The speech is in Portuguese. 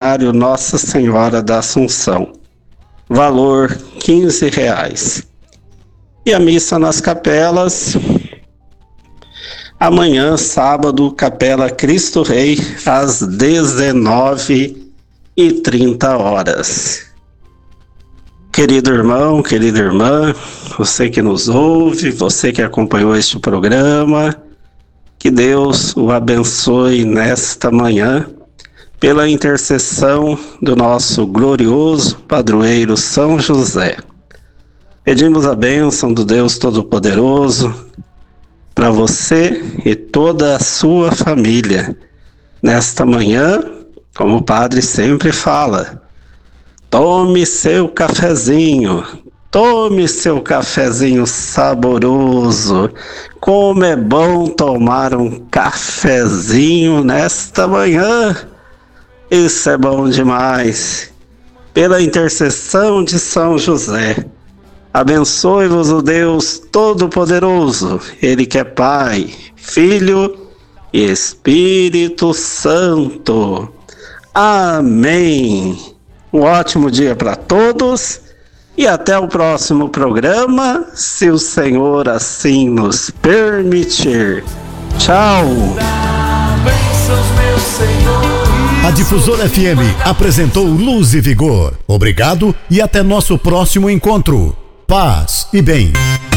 Seminário Nossa Senhora da Assunção. Valor R$15. E a missa nas capelas, amanhã, sábado, Capela Cristo Rei, às 19h30. Querido irmão, querida irmã, você que nos ouve, você que acompanhou este programa, que Deus o abençoe nesta manhã, pela intercessão do nosso glorioso padroeiro São José. Pedimos a bênção do Deus Todo-Poderoso para você e toda a sua família. Nesta manhã, como o Padre sempre fala, tome seu cafezinho saboroso. Como é bom tomar um cafezinho nesta manhã. Isso é bom demais. Pela intercessão de São José, abençoe-vos o Deus Todo-Poderoso, Ele que é Pai, Filho e Espírito Santo. Amém. Um ótimo dia para todos e até o próximo programa, se o Senhor assim nos permitir. Tchau. A Difusora FM apresentou Luz e Vigor. Obrigado e até nosso próximo encontro. Paz e bem.